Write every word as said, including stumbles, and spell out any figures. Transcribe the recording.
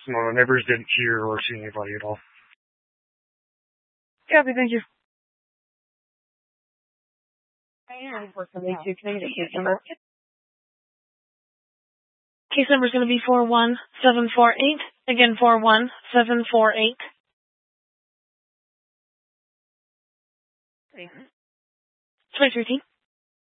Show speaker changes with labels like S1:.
S1: No, neighbors didn't hear or see anybody at all.
S2: Copy, thank you. Case number is going to be four one seven four eight. Again, four one seven four eight. Space routine.